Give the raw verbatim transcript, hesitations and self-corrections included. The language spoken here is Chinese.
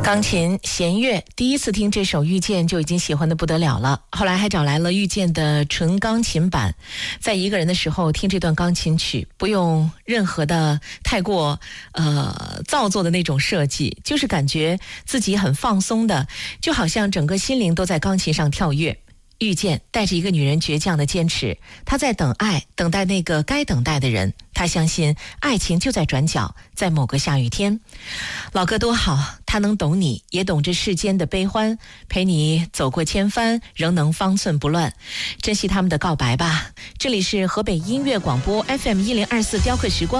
钢琴弦乐，第一次听这首《遇见》就已经喜欢的不得了了，后来还找来了《遇见》的纯钢琴版，在一个人的时候听这段钢琴曲，不用任何的太过呃造作的那种设计，就是感觉自己很放松的，就好像整个心灵都在钢琴上跳跃。遇见带着一个女人倔强的坚持，她在等爱，等待那个该等待的人。她相信爱情就在转角，在某个下雨天。老歌多好，他能懂你，也懂这世间的悲欢，陪你走过千帆，仍能方寸不乱。珍惜他们的告白吧。这里是河北音乐广播 F M 一零二四雕刻时光。